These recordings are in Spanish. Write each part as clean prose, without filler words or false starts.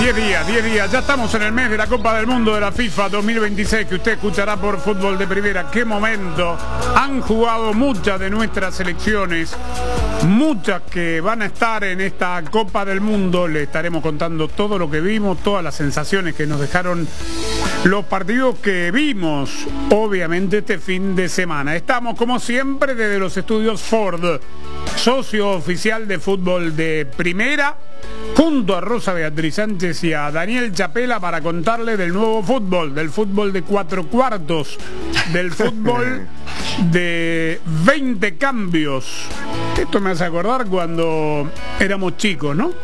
10 días, ya estamos en el mes de la Copa del Mundo de la FIFA 2026, que usted escuchará por Fútbol de Primera. ¡Qué momento! Han jugado muchas de nuestras selecciones, muchas que van a estar en esta Copa del Mundo. Le estaremos contando todo lo que vimos, todas las sensaciones que nos dejaron los partidos que vimos, obviamente, este fin de semana. Estamos, como siempre, desde los estudios Ford, socio oficial de Fútbol de Primera, junto a Rosa Beatriz Sánchez y a Daniel Chapela, para contarle del nuevo fútbol, del fútbol de 4 cuartos, del fútbol de 20 cambios. Esto me hace acordar cuando éramos chicos, ¿no?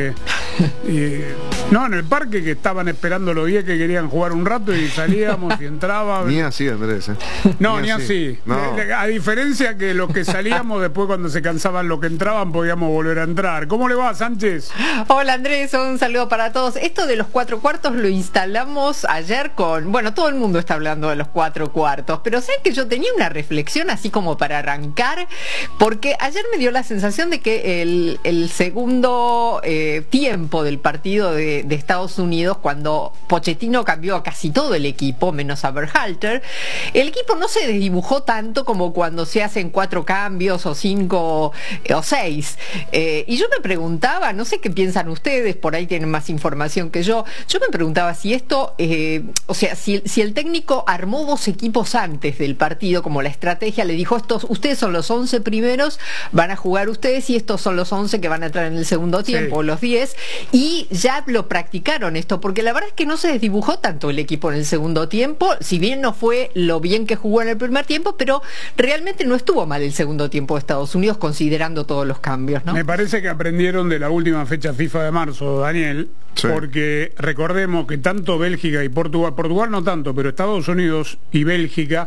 No, en el parque, que estaban esperando los 10 que querían jugar un rato y salíamos y entrábamos. Ni así, Andrés, ¿eh? No, ni así. No. A diferencia que los que salíamos, después cuando se cansaban los que entraban, podíamos volver a entrar. ¿Cómo le va, Sánchez? Hola, Andrés, un saludo para todos. Esto de los 4 cuartos lo instalamos ayer con... Bueno, todo el mundo está hablando de los 4 cuartos, pero ¿saben que yo tenía una reflexión así como para arrancar? Porque ayer me dio la sensación de que el segundo tiempo del partido de Estados Unidos, cuando Pochettino cambió a casi todo el equipo, menos a Berhalter, el equipo no se desdibujó tanto como cuando se hacen 4 cambios o 5 o 6. Y yo me preguntaba, no sé qué piensan ustedes, por ahí tienen más información que yo me preguntaba si esto, o sea, si el técnico armó 2 equipos antes del partido, como la estrategia le dijo, ustedes son los 11 primeros, van a jugar ustedes, y estos son los 11 que van a entrar en el segundo tiempo, sí, los 10, y ya lo practicaron esto, porque la verdad es que no se desdibujó tanto el equipo en el segundo tiempo, si bien no fue lo bien que jugó en el primer tiempo, pero realmente no estuvo mal el segundo tiempo de Estados Unidos, considerando todos los cambios, ¿no? Me parece que aprendieron de la última fecha FIFA de marzo, Daniel, sí, porque recordemos que tanto Bélgica y Portugal no tanto, pero Estados Unidos y Bélgica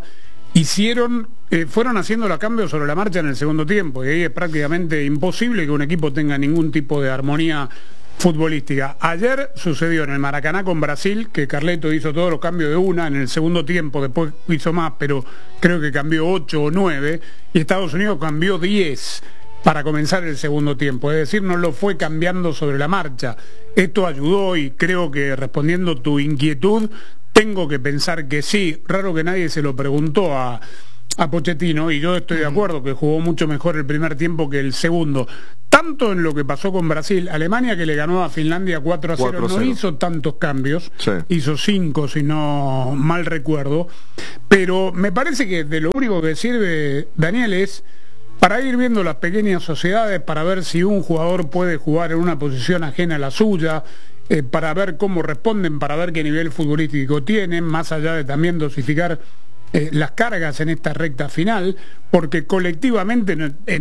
fueron haciendo los cambios sobre la marcha en el segundo tiempo, y ahí es prácticamente imposible que un equipo tenga ningún tipo de armonía futbolística. Ayer sucedió en el Maracaná con Brasil, que Carleto hizo todos los cambios de una en el segundo tiempo, después hizo más, pero creo que cambió 8 o 9, y Estados Unidos cambió 10 para comenzar el segundo tiempo, es decir, no lo fue cambiando sobre la marcha. Esto ayudó, y creo que, respondiendo tu inquietud, tengo que pensar que sí. Raro que nadie se lo preguntó a Pochettino, y yo estoy de acuerdo que jugó mucho mejor el primer tiempo que el segundo, tanto en lo que pasó con Brasil. Alemania, que le ganó a Finlandia 4-0, no hizo tantos cambios, sí, hizo 5 si no mal recuerdo, pero me parece que de lo único que sirve, Daniel, es para ir viendo las pequeñas sociedades, para ver si un jugador puede jugar en una posición ajena a la suya, para ver cómo responden, para ver qué nivel futbolístico tienen, más allá de también dosificar las cargas en esta recta final, porque colectivamente,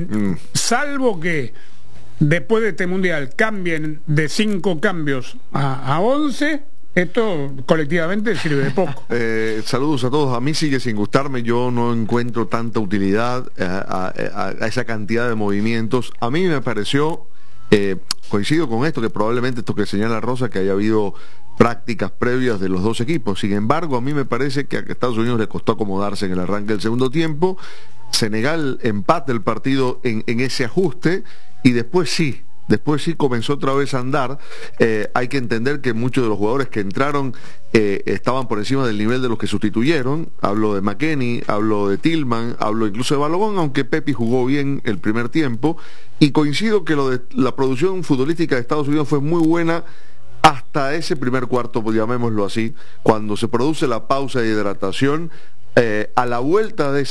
salvo que después de este mundial cambien de 5 cambios a 11, esto colectivamente sirve de poco. Saludos a todos. A mí sigue sin gustarme, yo no encuentro tanta utilidad a esa cantidad de movimientos. A mí me pareció, coincido con esto, que probablemente esto que señala Rosa, que haya habido prácticas previas de los 2 equipos. Sin embargo, a mí me parece que a Estados Unidos le costó acomodarse en el arranque del segundo tiempo. Senegal empata el partido en ese ajuste, y después sí comenzó otra vez a andar. Hay que entender que muchos de los jugadores que entraron estaban por encima del nivel de los que sustituyeron. Hablo de McKennie, hablo de Tillman, hablo incluso de Balogun, aunque Pepi jugó bien el primer tiempo, y coincido que lo de la producción futbolística de Estados Unidos fue muy buena hasta ese primer cuarto, pues llamémoslo así, cuando se produce la pausa de hidratación. A la vuelta de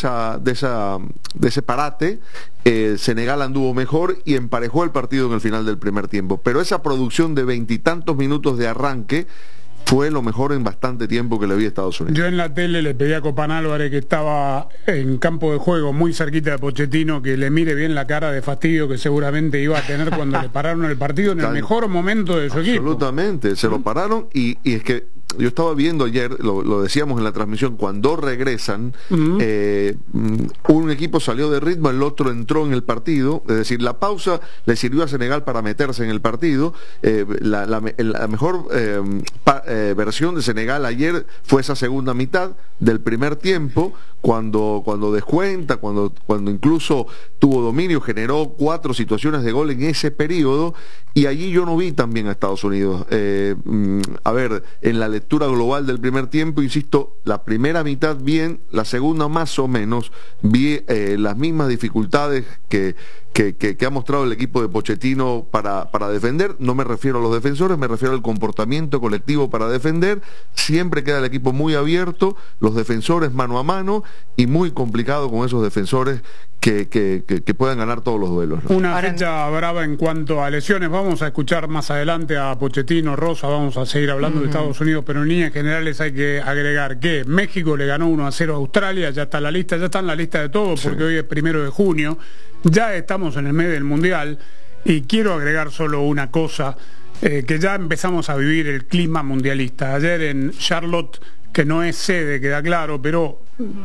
ese parate, Senegal anduvo mejor y emparejó el partido en el final del primer tiempo, pero esa producción de 20 y tantos minutos de arranque fue lo mejor en bastante tiempo que le vi a Estados Unidos. Yo en la tele le pedí a Copán Álvarez, que estaba en campo de juego muy cerquita de Pochettino, que le mire bien la cara de fastidio que seguramente iba a tener cuando le pararon el partido en el mejor momento de su equipo. Absolutamente, se lo pararon, y es que yo estaba viendo ayer, lo decíamos en la transmisión, cuando regresan, un equipo salió de ritmo, el otro entró en el partido, es decir, la pausa le sirvió a Senegal para meterse en el partido. La mejor versión de Senegal ayer fue esa segunda mitad del primer tiempo, cuando descuenta, cuando incluso tuvo dominio, generó 4 situaciones de gol en ese periodo, y allí yo no vi también a Estados Unidos. A ver, en la lectura global del primer tiempo, insisto, la primera mitad bien, la segunda más o menos, vi las mismas dificultades que ha mostrado el equipo de Pochettino para defender. No me refiero a los defensores, me refiero al comportamiento colectivo para defender. Siempre queda el equipo muy abierto, los defensores mano a mano, y muy complicado con esos defensores que puedan ganar todos los duelos, ¿no? Una fecha brava en cuanto a lesiones. Vamos a escuchar más adelante a Pochettino, Rosa, vamos a seguir hablando de Estados Unidos, pero en líneas generales hay que agregar que México le ganó 1-0 a Australia, ya está en la lista, de todo, porque hoy es 1 de junio, ya estamos en el mes del Mundial, y quiero agregar solo una cosa, que ya empezamos a vivir el clima mundialista. Ayer en Charlotte, que no es sede, queda claro, pero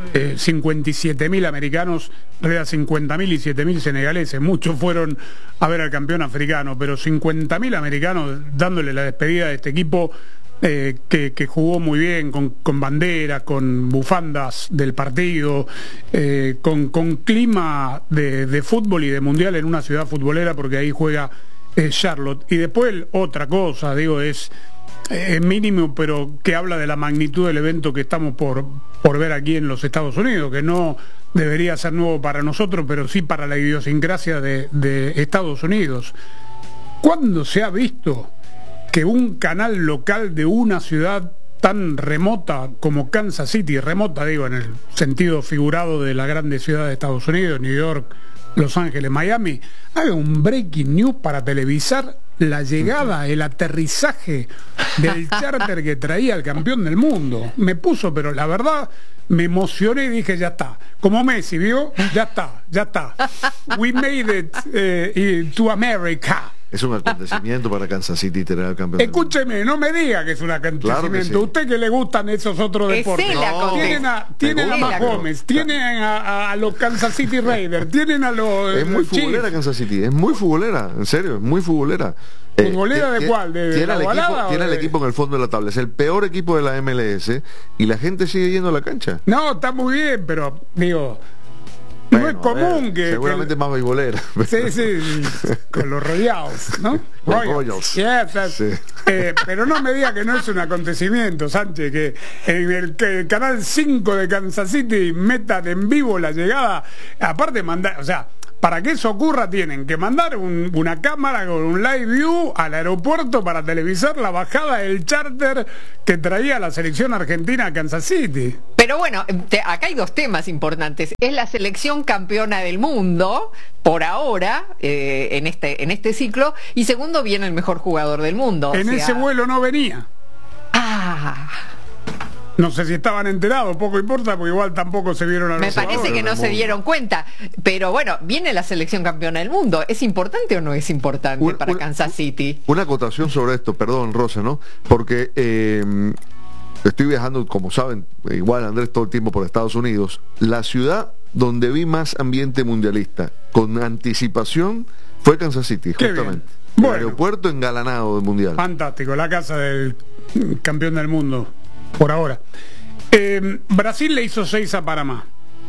57.000 americanos, en realidad 50.000 y 7.000 senegaleses, muchos fueron a ver al campeón africano, pero 50.000 americanos dándole la despedida de este equipo que jugó muy bien, con banderas, con bufandas del partido, con clima de fútbol y de mundial en una ciudad futbolera, porque ahí juega Charlotte. Y después otra cosa, digo, es mínimo, pero que habla de la magnitud del evento que estamos por ver aquí en los Estados Unidos, que no debería ser nuevo para nosotros, pero sí para la idiosincrasia de Estados Unidos. ¿Cuándo se ha visto que un canal local de una ciudad tan remota como Kansas City, remota digo en el sentido figurado de la grande ciudad de Estados Unidos, New York, Los Ángeles, Miami, haga un breaking news para televisar la llegada, el aterrizaje del charter que traía el campeón del mundo? Me puso, pero la verdad, me emocioné y dije, ya está. Como Messi, ¿vio? Ya está. We made it to America. Es un acontecimiento para Kansas City tener al campeón. Escúcheme, no me diga que es un acontecimiento. Claro que sí. Usted que le gustan esos otros deportes. Tienen a Mahomes, tienen a los Kansas City Raiders, tienen a los... Es muy futbolera Kansas City, es muy futbolera, en serio, es muy futbolera. ¿Futbolera de cuál? Tiene el equipo en el fondo de la tabla. Es el peor equipo de la MLS y la gente sigue yendo a la cancha. No, está muy bien, pero digo... Bueno, no es común seguramente más beisbolera. Sí, con los Royals, ¿no? Royals. Yeah, sí. Pero no me diga que no es un acontecimiento, Sánchez, que en el canal 5 de Kansas City metan en vivo la llegada, aparte mandar, o sea, para que eso ocurra tienen que mandar una cámara con un live view al aeropuerto para televisar la bajada del charter que traía la selección argentina a Kansas City. Pero bueno, acá hay 2 temas importantes. Es la selección campeona del mundo, por ahora, en este ciclo, y segundo, viene el mejor jugador del mundo. Ese vuelo no venía. No sé si estaban enterados, poco importa, porque igual tampoco se vieron a los... Me parece que no se dieron cuenta, pero bueno, viene la selección campeona del mundo. ¿Es importante o no es importante para Kansas City? Una acotación sobre esto, perdón, Rosa, ¿no? Porque estoy viajando, como saben, igual Andrés, todo el tiempo por Estados Unidos. La ciudad donde vi más ambiente mundialista, con anticipación, fue Kansas City, justamente. Bueno, el aeropuerto engalanado del mundial. Fantástico, la casa del campeón del mundo. Por ahora. Brasil le hizo 6 a Panamá.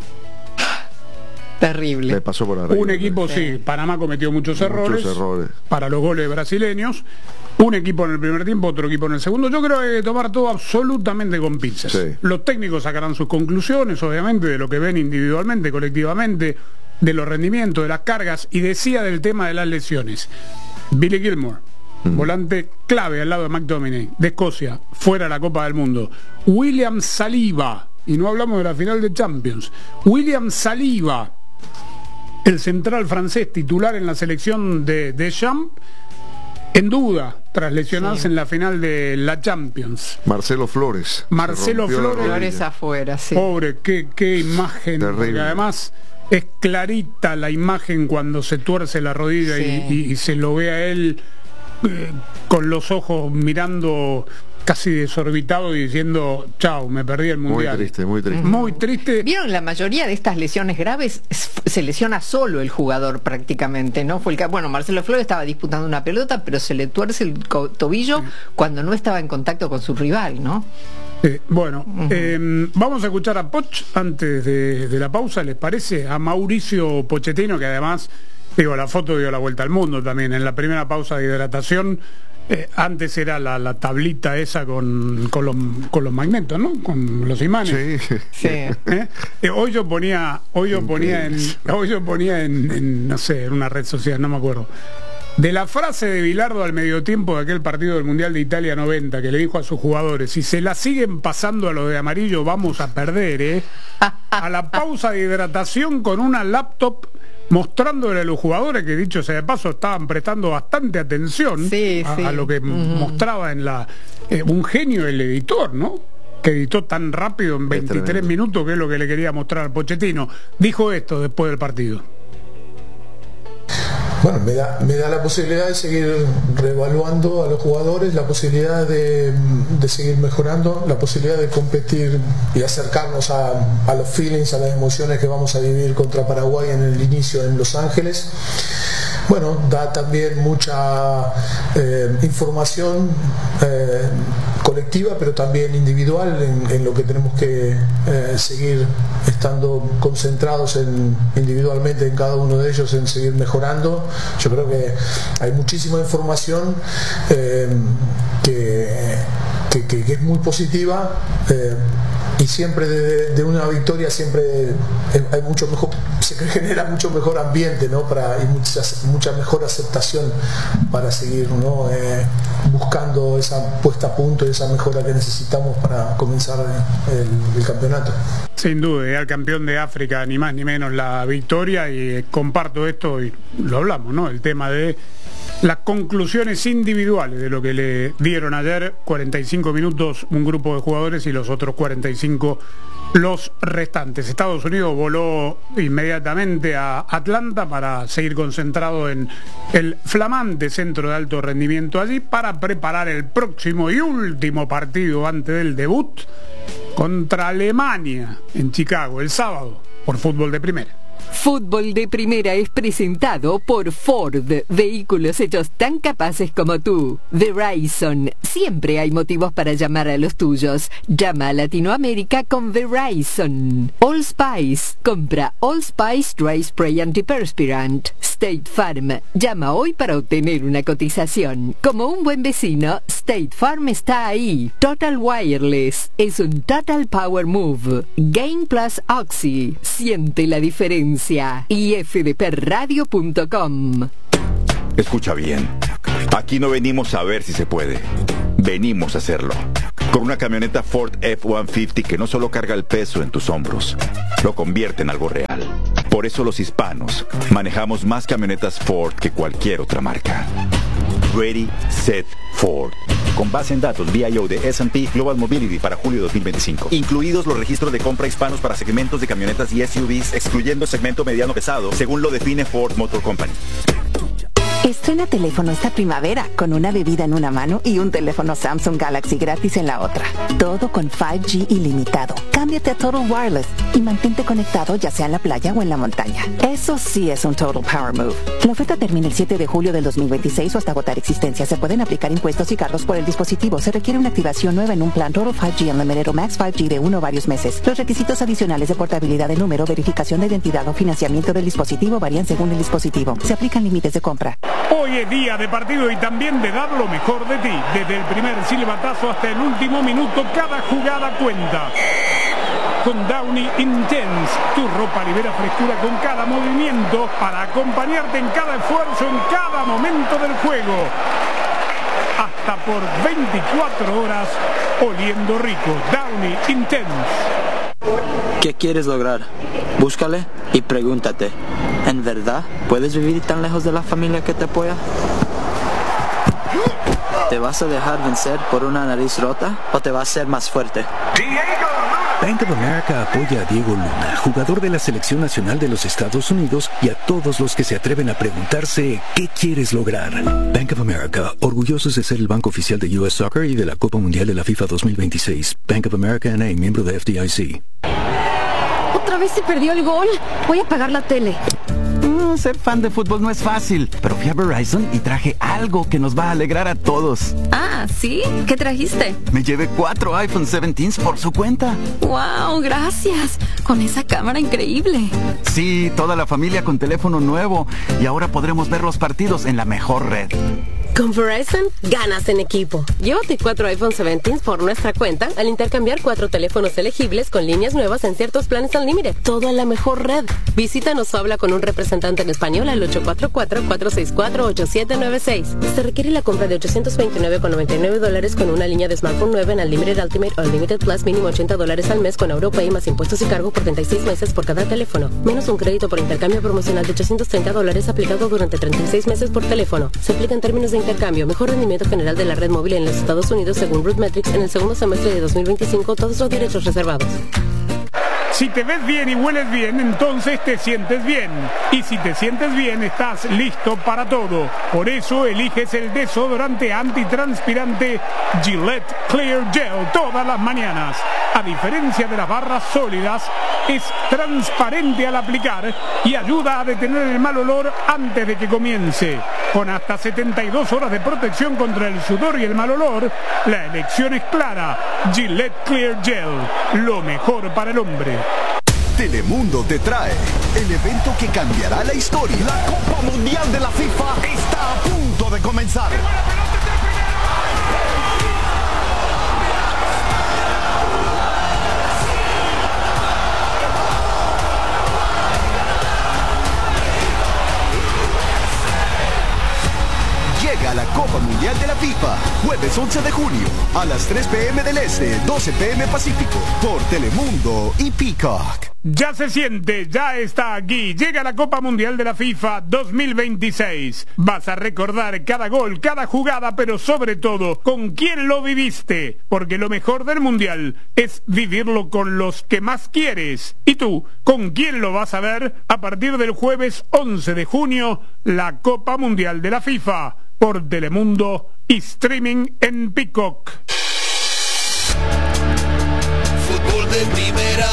Terrible. Le pasó por arriba. Un equipo, sí, Panamá cometió muchos errores para los goles brasileños. Un equipo en el primer tiempo, otro equipo en el segundo. Yo creo que hay que tomar todo absolutamente con pinzas. Sí. Los técnicos sacarán sus conclusiones, obviamente, de lo que ven individualmente, colectivamente, de los rendimientos, de las cargas, y decía del tema de las lesiones. Billy Gilmore, volante clave al lado de McTominay, de Escocia, fuera de la Copa del Mundo. William Saliba, y no hablamos de la final de Champions. William Saliba, el central francés titular en la selección de Deschamps, en duda tras lesionarse en la final de la Champions. Marcelo Flores afuera, sí. Pobre, qué imagen. Porque además es clarita la imagen cuando se tuerce la rodilla y se lo ve a él con los ojos mirando casi desorbitado diciendo, chao, me perdí el Mundial. Muy triste. Muy triste. Vieron, la mayoría de estas lesiones graves se lesiona solo el jugador prácticamente, ¿no? Fue bueno, Marcelo Flores estaba disputando una pelota, pero se le tuerce el tobillo cuando no estaba en contacto con su rival, ¿no? Bueno, vamos a escuchar a Poch antes de la pausa, ¿les parece? A Mauricio Pochettino, que además, la foto dio la vuelta al mundo también. En la primera pausa de hidratación, antes era la tablita esa con los magnetos, ¿no? Con los imanes. Sí. Hoy yo ponía en no sé, en una red social, no me acuerdo, de la frase de Bilardo al mediotiempo de aquel partido del Mundial de Italia 90, que le dijo a sus jugadores: si se la siguen pasando a los de amarillo vamos a perder, a la pausa de hidratación con una laptop mostrándole a los jugadores, que dicho sea de paso estaban prestando bastante atención a lo que mostraba en un genio el editor, ¿no? Que editó tan rápido en 23 minutos, que es lo que le quería mostrar al Pochettino. Dijo esto después del partido. Bueno, me da la posibilidad de seguir reevaluando a los jugadores, la posibilidad de seguir mejorando, la posibilidad de competir y acercarnos a los feelings, a las emociones que vamos a vivir contra Paraguay en el inicio en Los Ángeles. Bueno, da también mucha información colectiva, pero también individual en lo que tenemos que seguir estando concentrados individualmente en cada uno de ellos, en seguir mejorando. Yo creo que hay muchísima información que es muy positiva, y siempre de una victoria siempre hay mucho mejor, se genera mucho mejor ambiente, ¿no? Y mucha mejor aceptación para seguir, ¿no? Buscando esa puesta a punto y esa mejora que necesitamos para comenzar el campeonato. Sin duda, y al campeón de África, ni más ni menos la victoria, y comparto esto y lo hablamos, ¿no? El tema de las conclusiones individuales de lo que le dieron ayer, 45 minutos un grupo de jugadores y los otros 45 los restantes. Estados Unidos voló inmediatamente a Atlanta para seguir concentrado en el flamante centro de alto rendimiento allí, para preparar el próximo y último partido antes del debut contra Alemania en Chicago el sábado por Fútbol de Primera. Fútbol de Primera es presentado por Ford, vehículos hechos tan capaces como tú. Verizon, siempre hay motivos para llamar a los tuyos. Llama a Latinoamérica con Verizon. All Spice, compra All Spice Dry Spray Antiperspirant. State Farm, llama hoy para obtener una cotización. Como un buen vecino, State Farm está ahí. Total Wireless, es un Total Power Move. Gain Plus Oxy, siente la diferencia. Y fdpradio.com. Escucha bien, aquí no venimos a ver si se puede, venimos a hacerlo. Con una camioneta Ford F-150 que no solo carga el peso en tus hombros, lo convierte en algo real. Por eso los hispanos manejamos más camionetas Ford que cualquier otra marca. Ready, Set, Ford. Con base en datos VIO de S&P Global Mobility para julio 2025. Incluidos los registros de compra hispanos para segmentos de camionetas y SUVs, excluyendo segmento mediano pesado, según lo define Ford Motor Company. Estrena teléfono esta primavera con una bebida en una mano y un teléfono Samsung Galaxy gratis en la otra. Todo con 5G ilimitado. Cámbiate a Total Wireless y mantente conectado ya sea en la playa o en la montaña. Eso sí es un Total Power Move. La oferta termina el 7 de julio del 2026 o hasta agotar existencia. Se pueden aplicar impuestos y cargos por el dispositivo. Se requiere una activación nueva en un plan Total 5G Unlimited o Max 5G de 1 o varios meses. Los requisitos adicionales de portabilidad de número, verificación de identidad o financiamiento del dispositivo varían según el dispositivo. Se aplican límites de compra. Hoy es día de partido y también de dar lo mejor de ti. Desde el primer silbatazo hasta el último minuto, cada jugada cuenta. Con Downy Intense, tu ropa libera frescura con cada movimiento para acompañarte en cada esfuerzo, en cada momento del juego. Hasta por 24 horas oliendo rico. Downy Intense. ¿Qué quieres lograr? Búscale y pregúntate, ¿en verdad puedes vivir tan lejos de la familia que te apoya? ¿Te vas a dejar vencer por una nariz rota o te vas a ser más fuerte? Diego Luna Bank of America apoya a Diego Luna, jugador de la Selección Nacional de los Estados Unidos, y a todos los que se atreven a preguntarse ¿qué quieres lograr? Bank of America, orgullosos de ser el banco oficial de US Soccer y de la Copa Mundial de la FIFA 2026. Bank of America N.A., miembro de FDIC. ¿Otra vez se perdió el gol? Voy a apagar la tele. Ser fan de fútbol no es fácil, pero fui a Verizon y traje algo que nos va a alegrar a todos. Ah, ¿sí? ¿Qué trajiste? Me llevé 4 iPhone 17s por su cuenta. ¡Wow! Gracias. Con esa cámara increíble. Sí, toda la familia con teléfono nuevo. Y ahora podremos ver los partidos en la mejor red. Con Verizon, ganas en equipo. Llévate 4 iPhone 17 por nuestra cuenta al intercambiar 4 teléfonos elegibles con líneas nuevas en ciertos planes Unlimited. Todo en la mejor red. Visítanos o habla con un representante en español al 844-464-8796. Se requiere la compra de $829.99 con una línea de smartphone nueva en Unlimited Ultimate o Unlimited Plus, mínimo $80 al mes con AuroPay más impuestos y cargo por 36 meses por cada teléfono. Menos un crédito por intercambio promocional de $830 aplicado durante 36 meses por teléfono. Se aplica en términos de intercambio. Mejor rendimiento general de la red móvil en los Estados Unidos según RootMetrics en el segundo semestre de 2025. Todos los derechos reservados. Si te ves bien y hueles bien, entonces te sientes bien. Y si te sientes bien, estás listo para todo. Por eso eliges el desodorante antitranspirante Gillette Clear Gel todas las mañanas. A diferencia de las barras sólidas, es transparente al aplicar y ayuda a detener el mal olor antes de que comience. Con hasta 72 horas de protección contra el sudor y el mal olor, la elección es clara. Gillette Clear Gel, lo mejor para el hombre. Telemundo te trae el evento que cambiará la historia. La Copa Mundial de la FIFA está a punto de comenzar. Llega la Copa Mundial de la FIFA, jueves 11 de junio, a las 3 p.m. del Este, 12 p.m. Pacífico, por Telemundo y Peacock. Ya se siente, ya está aquí. Llega la Copa Mundial de la FIFA 2026. Vas a recordar cada gol, cada jugada, pero sobre todo, con quién lo viviste. Porque lo mejor del Mundial es vivirlo con los que más quieres. ¿Y tú, con quién lo vas a ver? A partir del jueves 11 de junio, la Copa Mundial de la FIFA, por Telemundo y streaming en Peacock. Fútbol de primera.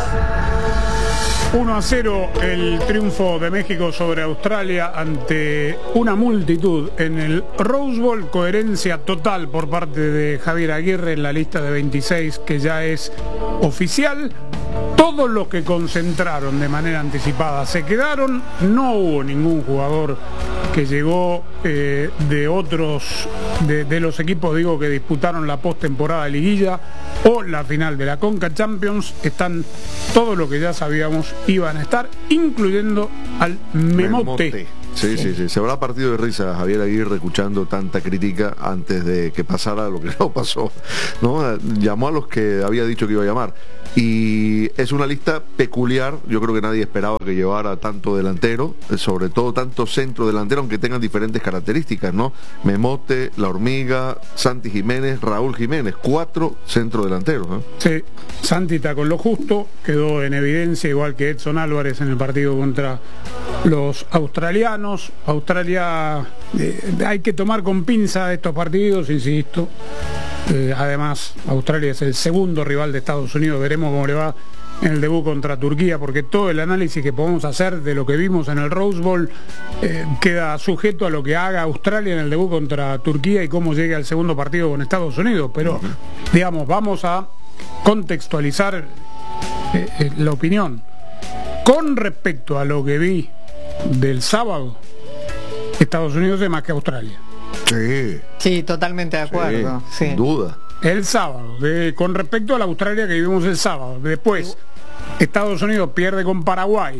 1-0 el triunfo de México sobre Australia ante una multitud en el Rose Bowl. Coherencia total por parte de Javier Aguirre en la lista de 26 que ya es oficial. Todos los que concentraron de manera anticipada se quedaron. No hubo ningún jugador que llegó de otros de los equipos, digo, que disputaron la postemporada de liguilla o la final de la Conca Champions. Están todos los que ya sabíamos iban a estar, incluyendo al Memote. Sí. Se habrá partido de risa Javier Aguirre escuchando tanta crítica antes de que pasara lo que no pasó, ¿no? Llamó a los que había dicho que iba a llamar. Y es una lista peculiar. Yo creo que nadie esperaba que llevara tanto delantero, sobre todo tanto centro delantero, aunque tengan diferentes características, ¿no? Memote, La Hormiga, Santi Jiménez, Raúl Jiménez, 4 centrodelanteros, ¿no? Sí, Santi está con lo justo, quedó en evidencia, igual que Edson Álvarez en el partido contra los australianos. Australia, hay que tomar con pinza estos partidos, insisto. Además, Australia es el segundo rival de Estados Unidos. Veremos cómo le va en el debut contra Turquía, porque todo el análisis que podemos hacer de lo que vimos en el Rose Bowl queda sujeto a lo que haga Australia en el debut contra Turquía y cómo llegue al segundo partido con Estados Unidos. Pero, digamos, vamos a contextualizar la opinión. Con respecto a lo que vi del sábado, Estados Unidos es más que Australia. Sí, totalmente de acuerdo. Sí. Sin duda. El sábado, con respecto a la Australia que vivimos el sábado. Después, Estados Unidos pierde con Paraguay.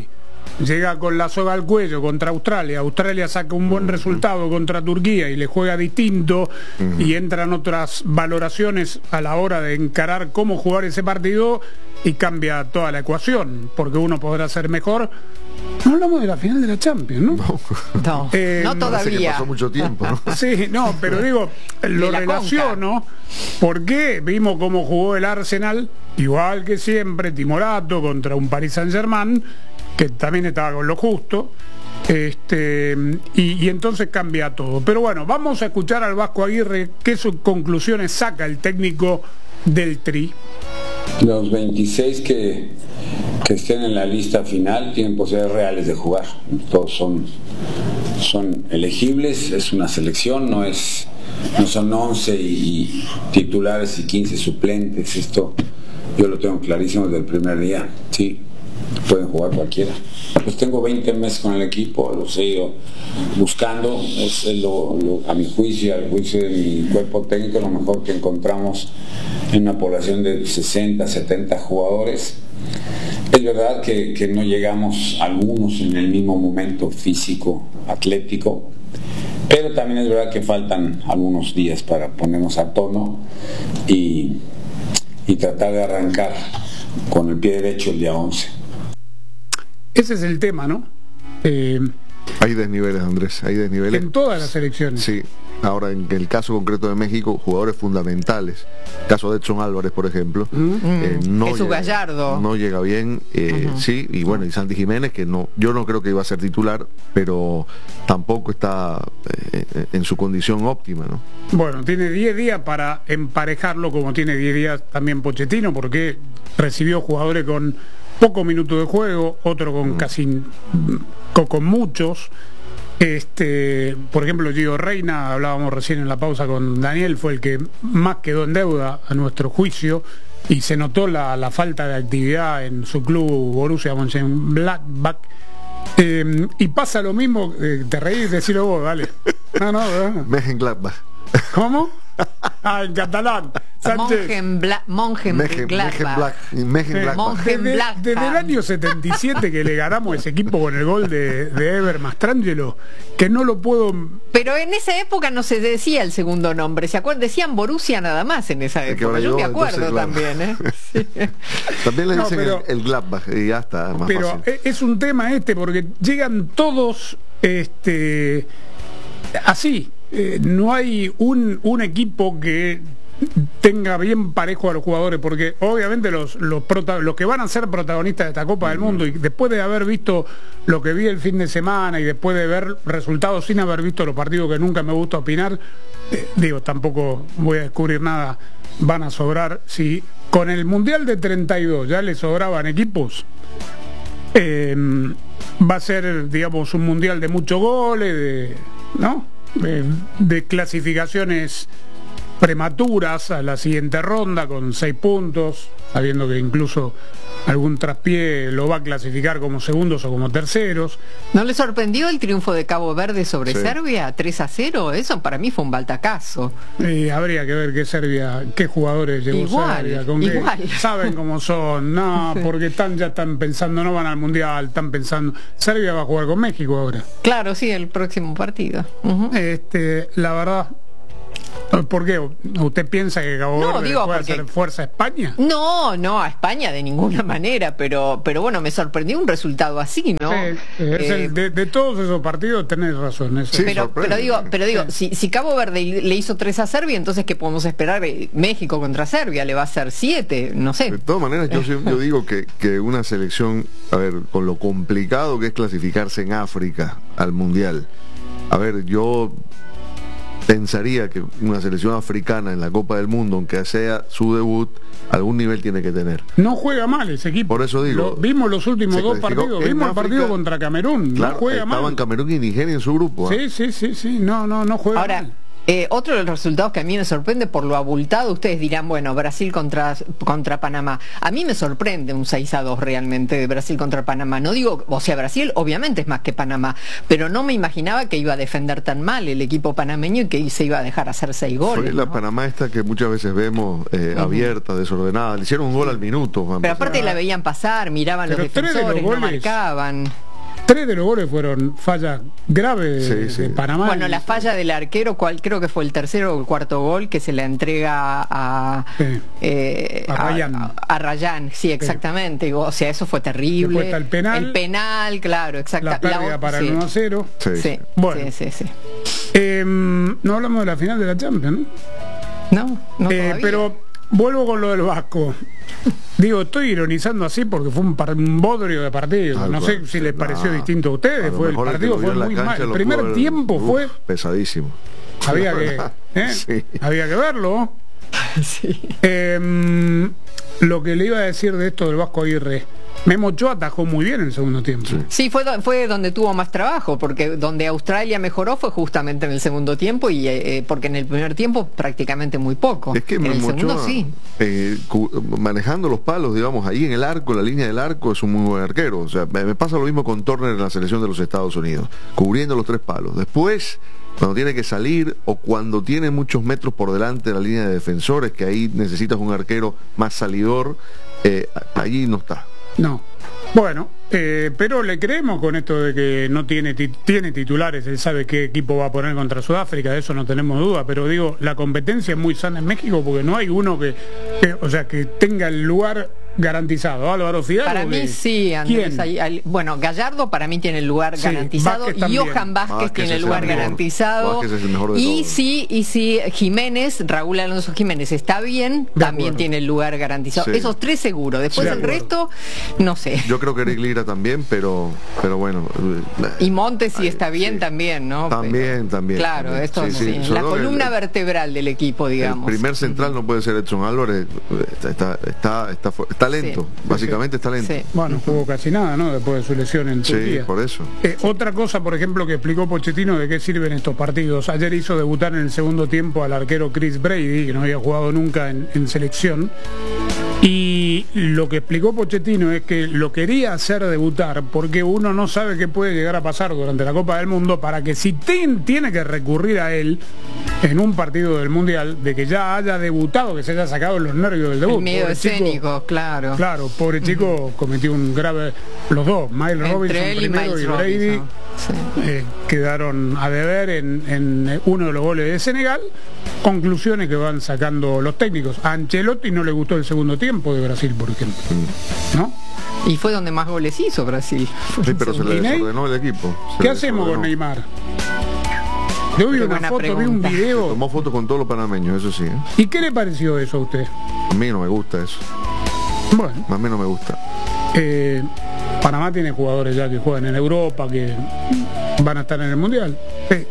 llega con la soga al cuello contra Australia, Australia saca un buen resultado contra Turquía y le juega distinto, y entran otras valoraciones a la hora de encarar cómo jugar ese partido y cambia toda la ecuación, porque uno podrá ser mejor. No hablamos de la final de la Champions, ¿no? No todavía. Que pasó mucho tiempo, ¿no? Sí, no, pero digo, lo relaciono porque vimos cómo jugó el Arsenal, igual que siempre, timorato contra un Paris Saint-Germain, que también estaba con lo justo, y entonces cambia todo. Pero bueno, vamos a escuchar al Vasco Aguirre qué conclusiones saca el técnico del Tri. Los 26 que estén en la lista final tienen posibilidades reales de jugar. Todos son elegibles, es una selección, no son 11 y titulares y 15 suplentes. Esto yo lo tengo clarísimo desde el primer día. Sí, pueden jugar cualquiera. Pues tengo 20 meses con el equipo, los he ido buscando, es a mi juicio, al juicio de mi cuerpo técnico, lo mejor que encontramos en una población de 60, 70 jugadores. Es verdad que no llegamos algunos en el mismo momento físico, atlético, pero también es verdad que faltan algunos días para ponernos a tono y tratar de arrancar con el pie derecho el día 11. Ese es el tema, ¿no? Hay desniveles, Andrés, hay desniveles. En todas las selecciones. Sí. Ahora, en el caso concreto de México, jugadores fundamentales. El caso de Edson Álvarez, por ejemplo. Jesús Gallardo. No llega bien. Sí, y bueno, y Santi Jiménez, que yo no creo que iba a ser titular, pero tampoco está en su condición óptima, ¿no? Bueno, tiene 10 días para emparejarlo, como tiene 10 días también Pochettino, porque recibió jugadores con poco minuto de juego, otro con con muchos. Por ejemplo, Gio Reyna, hablábamos recién en la pausa con Daniel, fue el que más quedó en deuda a nuestro juicio, y se notó la falta de actividad en su club Borussia Mönchengladbach. Y pasa lo mismo, te reís, decirlo vos, dale. No. Mönchengladbach. ¿Cómo? En catalán. Mönchengladbach. Desde el año 77 que le ganamos a ese equipo con el gol de Ever Mastrangelo, que no lo puedo... Pero en esa época no se decía el segundo nombre, ¿se acuerdan? Decían Borussia nada más en esa época. Yo me acuerdo también, Sí. También le dicen el Gladbach y ya está, más pero fácil. Es un tema porque llegan todos así. No hay un equipo que tenga bien parejo a los jugadores, porque obviamente los que van a ser protagonistas de esta Copa del Mundo, y después de haber visto lo que vi el fin de semana y después de ver resultados sin haber visto los partidos, que nunca me gusta opinar, tampoco voy a descubrir nada, van a sobrar. Si con el Mundial de 32 ya le sobraban equipos, va a ser, digamos, un Mundial de muchos goles, de clasificaciones prematuras a la siguiente ronda con 6 puntos, sabiendo que incluso algún traspié lo va a clasificar como segundos o como terceros. ¿No le sorprendió el triunfo de Cabo Verde sobre Serbia? 3-0, eso para mí fue un baltacazo. Habría que ver qué jugadores llegó Serbia, saben cómo son, porque ya están pensando, no van al Mundial, están pensando, Serbia va a jugar con México ahora. Claro, sí, el próximo partido. La verdad, ¿por qué? ¿Usted piensa que Cabo Verde puede hacer fuerza a España? No, a España de ninguna manera, pero bueno, me sorprendió un resultado así, ¿no? Sí, de todos esos partidos tenés razón. Sí, pero digo, si Cabo Verde le hizo 3 a Serbia, entonces ¿qué podemos esperar? México contra Serbia le va a hacer 7, no sé. De todas maneras, yo digo que una selección, con lo complicado que es clasificarse en África al Mundial, yo pensaría que una selección africana en la Copa del Mundo, aunque sea su debut, algún nivel tiene que tener. No juega mal ese equipo. Por eso digo, vimos los últimos 2 partidos, vimos el partido contra Camerún. Claro, no juega mal. Estaban Camerún y Nigeria en su grupo. Sí, no juega mal. Otro de los resultados que a mí me sorprende por lo abultado, ustedes dirán, bueno, Brasil contra Panamá. A mí me sorprende un 6-2 realmente de Brasil contra Panamá. No digo, Brasil obviamente es más que Panamá, pero no me imaginaba que iba a defender tan mal el equipo panameño y que se iba a dejar hacer 6 goles. Fue la Panamá esta que muchas veces vemos abierta, desordenada. Le hicieron un gol al minuto. Pero aparte la veían pasar, miraban los defensores, no marcaban. 3 de los goles fueron fallas graves de Panamá. Bueno, la falla del arquero, creo que fue el tercero o el cuarto gol, que se la entrega a Rayán. A Rayán, sí, exactamente. O sea, eso fue terrible. Después está el penal. El penal, claro, exacto. La pérdida para el 1-0. Sí. Bueno. Sí. No hablamos de la final de la Champions, ¿no? No, pero vuelvo con lo del Vasco. Digo, estoy ironizando así porque fue un bodrio de partido. No sé si les pareció distinto a ustedes. El partido fue muy mal. El primer tiempo fue pesadísimo. Había que verlo. Sí. Lo que le iba a decir de esto del Vasco Aguirre, Memo Ochoa atajó muy bien en el segundo tiempo. Sí, fue donde tuvo más trabajo, porque donde Australia mejoró fue justamente en el segundo tiempo, y porque en el primer tiempo prácticamente muy poco. Es que en el segundo Ochoa, sí. Manejando los palos, digamos, ahí en el arco, la línea del arco, es un muy buen arquero. O sea, me pasa lo mismo con Turner en la selección de los Estados Unidos, cubriendo los 3 palos. Después, cuando tiene que salir o cuando tiene muchos metros por delante de la línea de defensores, que ahí necesitas un arquero más salidor, allí no está. No. Bueno, pero le creemos con esto de que no tiene titulares, él sabe qué equipo va a poner contra Sudáfrica, de eso no tenemos duda, pero digo, la competencia es muy sana en México porque no hay uno que tenga el lugar garantizado. Álvaro Fidalgo. Para mí sí, Andrés. Bueno, Gallardo para mí tiene el lugar garantizado. Johan Vázquez tiene el lugar garantizado. Vázquez es el mejor de y todos. si Jiménez, Raúl Alonso Jiménez está bien, también tiene el lugar garantizado. Sí. Esos 3 seguro. Después el resto, no sé. Yo creo que Eric Lira también, pero bueno. Y Montes si está bien también, ¿no? También. Claro, también. esto la columna vertebral del equipo, digamos. El primer central no puede ser Edson Álvarez. Está lento, básicamente está lento. Bueno, jugó casi nada, ¿no? Después de su lesión en Turquía. Sí, por eso. Otra cosa, por ejemplo, que explicó Pochettino de qué sirven estos partidos. Ayer hizo debutar en el segundo tiempo al arquero Chris Brady, que no había jugado nunca en selección. Y lo que explicó Pochettino es que lo quería hacer debutar porque uno no sabe qué puede llegar a pasar durante la Copa del Mundo, para que si tiene que recurrir a él en un partido del Mundial, de que ya haya debutado, que se haya sacado los nervios del debut. El miedo escénico, claro. Claro, pobre chico cometió un grave... Los dos, Miles Robinson primero y Brady, quedaron a deber en uno de los goles de Senegal. Conclusiones que van sacando los técnicos. A Ancelotti no le gustó el segundo tiempo de Brasil, por ejemplo, ¿no? Y fue donde más goles hizo Brasil. Sí, pero se le desordenó el equipo. ¿Qué hacemos con Neymar? Yo vi una foto, vi un video. Tomó fotos con todos los panameños, eso sí. ¿Y qué le pareció eso a usted? A mí no me gusta eso. Bueno. A mí no me gusta. Panamá tiene jugadores ya que juegan en Europa, que van a estar en el Mundial. Sí.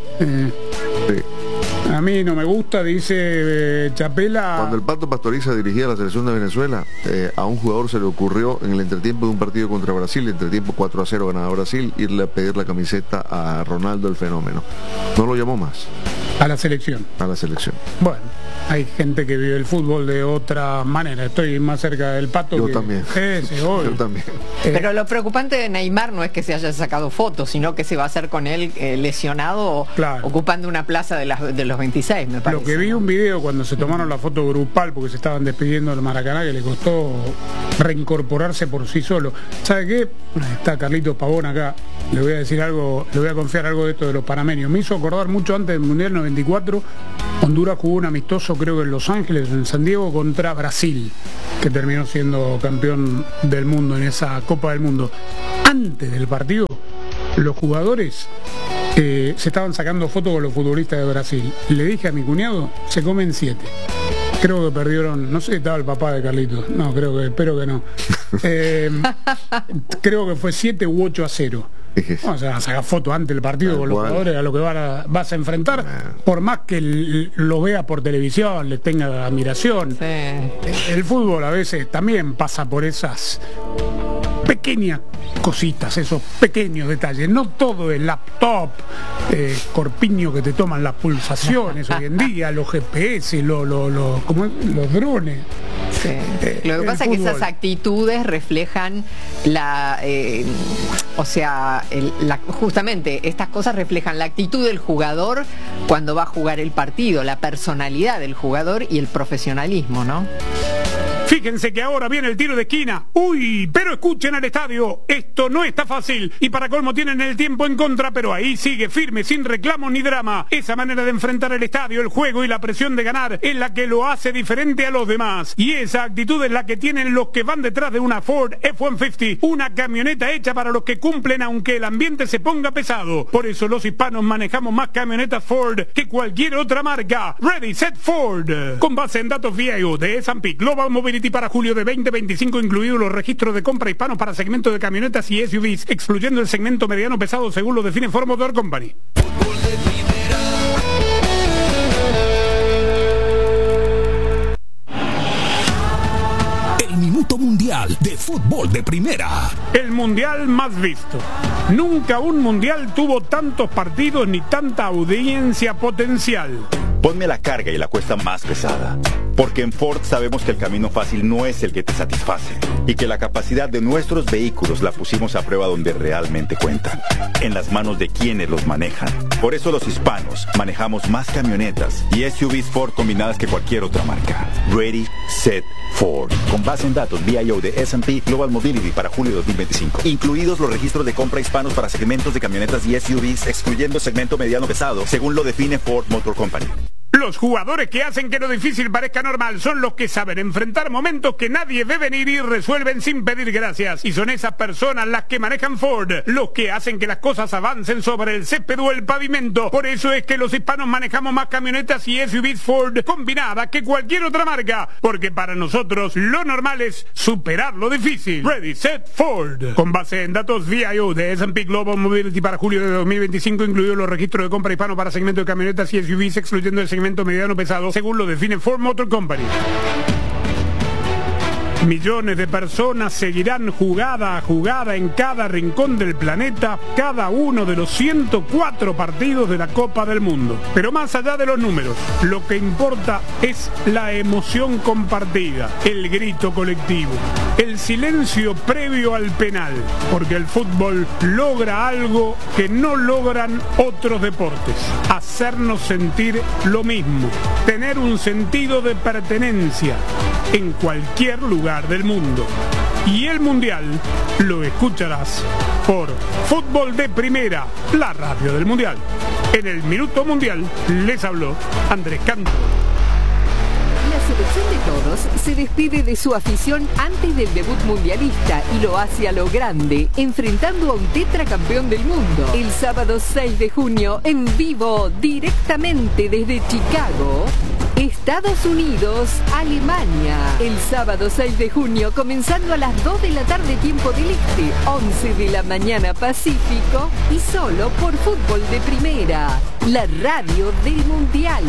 A mí no me gusta, dice Chapela. Cuando el Pato Pastoriza dirigía la selección de Venezuela, a un jugador se le ocurrió en el entretiempo de un partido contra Brasil, entretiempo 4-0 ganaba Brasil, irle a pedir la camiseta a Ronaldo el Fenómeno. No lo llamó más. A la selección. A la selección. Bueno, hay gente que vive el fútbol de otra manera. Estoy más cerca del Pato. Yo también. Yo también. Pero lo preocupante de Neymar no es que se haya sacado fotos, sino que se va a hacer con él lesionado, ocupando una plaza de los 26, me parece. Lo que vi un video cuando se tomaron la foto grupal, porque se estaban despidiendo del Maracaná, que le costó reincorporarse por sí solo. ¿Sabe qué? Está Carlitos Pavón acá. Le voy a decir algo, le voy a confiar algo de esto de los panameños. Me hizo acordar mucho antes del Mundial 94. Honduras jugó un amistoso, creo que en Los Ángeles, en San Diego, contra Brasil, que terminó siendo campeón del mundo en esa Copa del Mundo. Antes del partido, los jugadores se estaban sacando fotos con los futbolistas de Brasil. Le dije a mi cuñado, se comen 7. Creo que perdieron, no sé si estaba el papá de Carlitos, no, espero que no. Creo que fue 7 u 8-0. Vamos a sacar fotos antes del partido con los jugadores a lo que vas a enfrentar, por más que lo veas por televisión, les tenga admiración. El fútbol a veces también pasa por esas pequeñas cositas, esos pequeños detalles. No todo es laptop, corpiño que te toman las pulsaciones hoy en día, los GPS, los drones. Lo que pasa es que esas actitudes reflejan justamente estas cosas reflejan la actitud del jugador cuando va a jugar el partido, la personalidad del jugador y el profesionalismo, ¿no? Fíjense que ahora viene el tiro de esquina. Uy, pero escuchen al estadio. Esto no está fácil. Y para colmo tienen el tiempo en contra, pero ahí sigue firme, sin reclamos ni drama. Esa manera de enfrentar el estadio, el juego y la presión de ganar es la que lo hace diferente a los demás. Y esa actitud es la que tienen los que van detrás de una Ford F-150, una camioneta hecha para los que cumplen aunque el ambiente se ponga pesado. Por eso los hispanos manejamos más camionetas Ford que cualquier otra marca. Ready, Set, Ford. Con base en datos VIO de S&P Global Mobility para julio de 2025, incluidos los registros de compra hispanos para segmento de camionetas y SUVs, excluyendo el segmento mediano pesado según lo define Ford Motor Company. El minuto mundial de fútbol de primera. El mundial más visto. Nunca un mundial tuvo tantos partidos ni tanta audiencia potencial. Ponme la carga y la cuesta más pesada. Porque en Ford sabemos que el camino fácil no es el que te satisface. Y que la capacidad de nuestros vehículos la pusimos a prueba donde realmente cuentan. En las manos de quienes los manejan. Por eso los hispanos manejamos más camionetas y SUVs Ford combinadas que cualquier otra marca. Ready, Set, Ford. Con base en datos VIO de S&P Global Mobility para julio de 2025. Incluidos los registros de compra hispanos para segmentos de camionetas y SUVs, excluyendo el segmento mediano pesado, según lo define Ford Motor Company. Los jugadores que hacen que lo difícil parezca normal son los que saben enfrentar momentos que nadie ve venir y resuelven sin pedir gracias. Y son esas personas las que manejan Ford, los que hacen que las cosas avancen sobre el césped o el pavimento. Por eso es que los hispanos manejamos más camionetas y SUVs Ford combinadas que cualquier otra marca. Porque para nosotros lo normal es superar lo difícil. Ready, Set, Ford. Con base en datos VIO de S&P Global Mobility para julio de 2025, incluidos los registros de compra hispano para segmento de camionetas y SUVs, excluyendo el segmento mediano pesado, según lo define Ford Motor Company. Millones de personas seguirán jugada a jugada en cada rincón del planeta cada uno de los 104 partidos de la Copa del Mundo. Pero más allá de los números, lo que importa es la emoción compartida, el grito colectivo, el silencio previo al penal, porque el fútbol logra algo que no logran otros deportes: hacernos sentir lo mismo, tener un sentido de pertenencia en cualquier lugar del mundo. Y el mundial lo escucharás por Fútbol de Primera, la radio del mundial. En el minuto mundial les habló Andrés Canto. La selección de todos se despide de su afición antes del debut mundialista y lo hace a lo grande, enfrentando a un tetracampeón del mundo. El sábado 6 de junio, en vivo, directamente desde Chicago, Estados Unidos, Alemania. El sábado 6 de junio, comenzando a las 2 de la tarde tiempo del Este, 11 de la mañana Pacífico, y solo por Fútbol de Primera, la radio del mundial.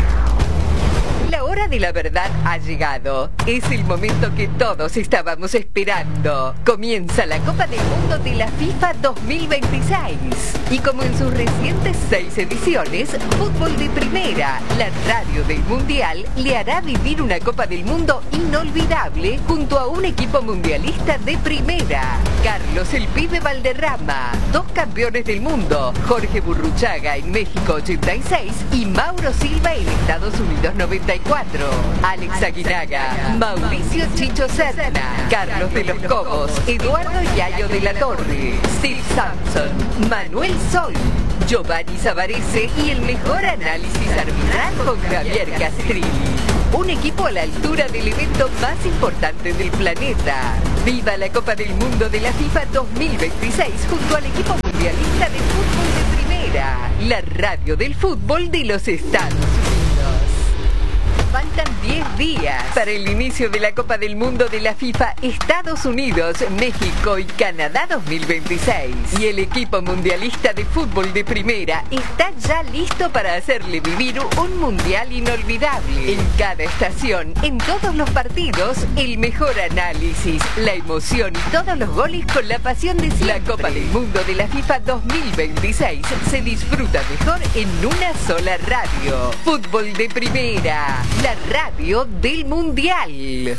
La hora de la verdad ha llegado. Es el momento que todos estábamos esperando. Comienza la Copa del Mundo de la FIFA 2026. Y como en sus recientes 6 ediciones, Fútbol de Primera, la radio del mundial, le hará vivir una Copa del Mundo inolvidable junto a un equipo mundialista de primera. Carlos el Pibe Valderrama, 2 campeones del mundo, Jorge Burruchaga en México 86 y Mauro Silva en Estados Unidos 94. Alex Aguinaga, Mauricio Chicho Serna, Carlos de los Cobos, Eduardo Yayo de la Torre, Steve Sampson, Manuel Sol, Giovanni Savarese y el mejor análisis arbitral con Javier Castrilli. Un equipo a la altura del evento más importante del planeta. ¡Viva la Copa del Mundo de la FIFA 2026 junto al equipo mundialista de fútbol de primera, la radio del fútbol de los Estados Unidos! Faltan 10 días para el inicio de la Copa del Mundo de la FIFA Estados Unidos, México y Canadá 2026. Y el equipo mundialista de fútbol de primera está ya listo para hacerle vivir un mundial inolvidable. En cada estación, en todos los partidos, el mejor análisis, la emoción y todos los goles con la pasión de siempre. La Copa del Mundo de la FIFA 2026 se disfruta mejor en una sola radio. Fútbol de primera, la radio del mundial.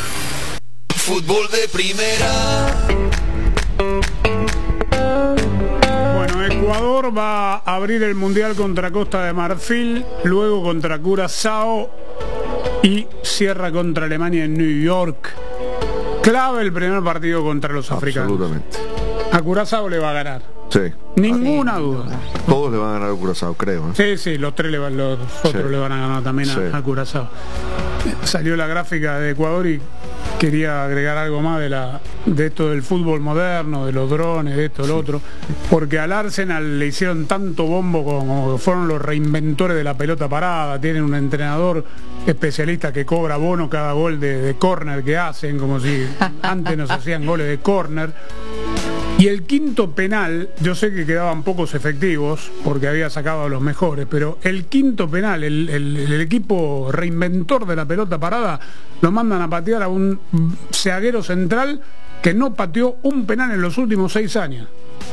Fútbol de primera. Bueno, Ecuador va a abrir el mundial contra Costa de Marfil, luego contra Curazao y cierra contra Alemania en New York. Clave el primer partido contra los africanos. Absolutamente. A Curazao le va a ganar. Sí. Ninguna duda. Todos le van a ganar a Curazao, creo. Sí, los otros le van a ganar también a Curazao. Salió la gráfica de Ecuador y quería agregar algo más de esto del fútbol moderno, de los drones, de esto, lo otro, porque al Arsenal le hicieron tanto bombo como fueron los reinventores de la pelota parada. Tienen un entrenador especialista que cobra bono cada gol de córner que hacen, como si antes nos hacían goles de córner. Y el quinto penal, yo sé que quedaban pocos efectivos porque había sacado a los mejores, pero el quinto penal, el equipo reinventor de la pelota parada, lo mandan a patear a un zaguero central que no pateó un penal en los últimos 6 años.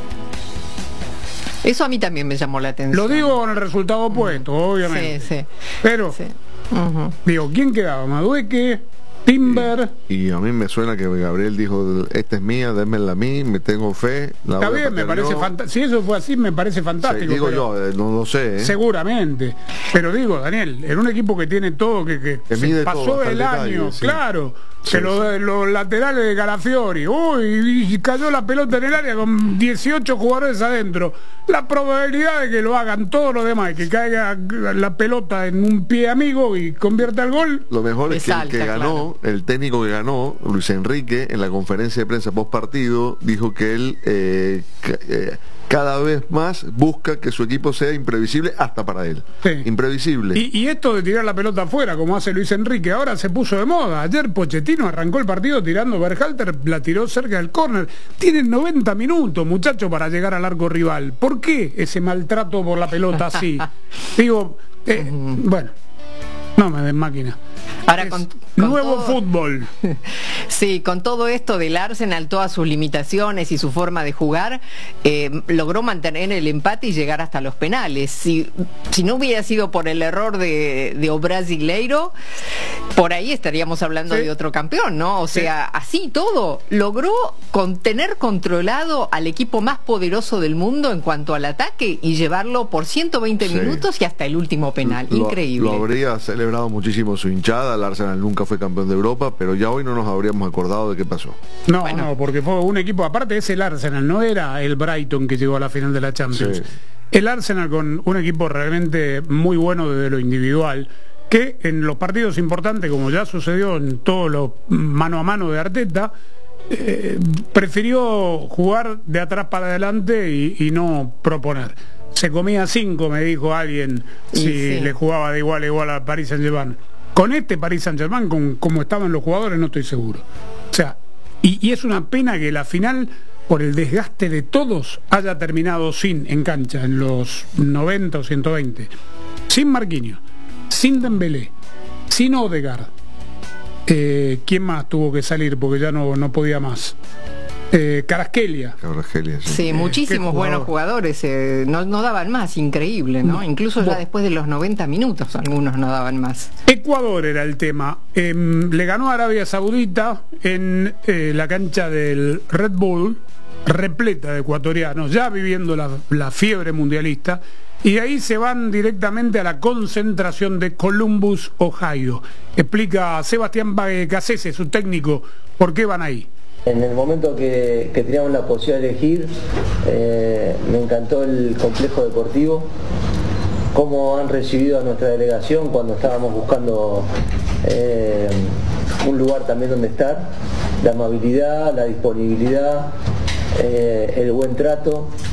Eso a mí también me llamó la atención. Lo digo con el resultado opuesto, obviamente. Sí. Pero, digo, ¿quién quedaba? Madueque, Timber. Y a mí me suena que Gabriel dijo, esta es mía, démela a mí, me tengo fe. Está bien, me parece fantástico. Si eso fue así, me parece fantástico. Sí, digo yo, no lo sé. Seguramente. Pero digo, Daniel, en un equipo que tiene todo, que se pasó todo, el año, sí. Claro. Que los laterales de Calafiori, y cayó la pelota en el área con 18 jugadores adentro. La probabilidad de que lo hagan todos los demás, que caiga la pelota en un pie amigo y convierta el gol. Lo mejor es que el que ganó, claro. El técnico que ganó, Luis Enrique, en la conferencia de prensa post partido, dijo que él cada vez más busca que su equipo sea imprevisible hasta para él. Sí. Imprevisible. Y esto de tirar la pelota afuera, como hace Luis Enrique, ahora se puso de moda. Ayer Pochettino arrancó el partido tirando Berhalter, la tiró cerca del córner. Tienen 90 minutos, muchachos, para llegar al arco rival. ¿Por qué ese maltrato por la pelota así? Digo, bueno, no me den máquina. Ahora con nuevo todo, fútbol. Sí, con todo esto del Arsenal, todas sus limitaciones y su forma de jugar, logró mantener el empate y llegar hasta los penales. Si no hubiera sido por el error de O Brasileiro, por ahí estaríamos hablando de otro campeón, ¿no? O sea, así todo, logró tener controlado al equipo más poderoso del mundo en cuanto al ataque y llevarlo por 120 minutos y hasta el último penal. Increíble. Lo habría celebrado muchísimo su hinchada. El Arsenal nunca fue campeón de Europa, pero ya hoy no nos habríamos acordado de qué pasó. No, porque fue un equipo, aparte es el Arsenal, no era el Brighton que llegó a la final de la Champions. Sí. El Arsenal con un equipo realmente muy bueno desde lo individual, que en los partidos importantes, como ya sucedió en todos los mano a mano de Arteta, prefirió jugar de atrás para adelante y no proponer. Se comía 5, me dijo alguien, si le jugaba de igual a igual a Paris Saint-Germain. Con este Paris Saint-Germain, como estaban los jugadores, no estoy seguro. O sea, y es una pena que la final, por el desgaste de todos, haya terminado en cancha, en los 90 o 120. Sin Marquinhos, sin Dembélé, sin Odegaard. ¿Quién más tuvo que salir? Porque ya no podía más. Carasquelia, sí, muchísimos buenos jugadores, no daban más, increíble, ¿no? Incluso ya después de los 90 minutos algunos no daban más. Ecuador era el tema. Le ganó a Arabia Saudita en la cancha del Red Bull, repleta de ecuatorianos, ya viviendo la fiebre mundialista, y ahí se van directamente a la concentración de Columbus, Ohio. Explica Sebastián Cassese, su técnico, por qué van ahí. En el momento que teníamos la posibilidad de elegir, me encantó el complejo deportivo, cómo han recibido a nuestra delegación cuando estábamos buscando un lugar también donde estar, la amabilidad, la disponibilidad, el buen trato.